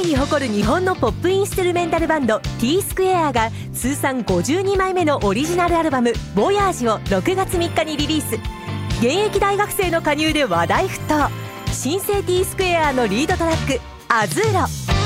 に誇る日本のポップインストゥルメンタルバンド T スクエアが通算52枚目のオリジナルアルバム「ボヤージ」を6月3日にリリース。現役大学生の加入で話題沸騰。新生 T スクエアのリードトラック「アズーロ」。